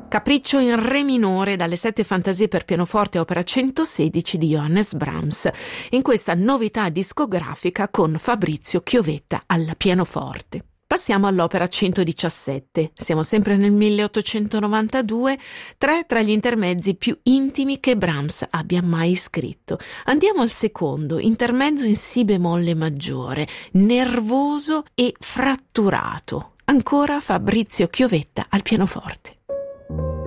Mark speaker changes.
Speaker 1: Capriccio in re minore dalle 7 fantasie per pianoforte opera 116 di Johannes Brahms, in questa novità discografica con Fabrizio Chiovetta al pianoforte. Passiamo all'opera 117. Siamo sempre nel 1892, tre tra gli intermezzi più intimi che Brahms abbia mai scritto. Andiamo al secondo, intermezzo in si bemolle maggiore, nervoso e fratturato. Ancora Fabrizio Chiovetta al pianoforte.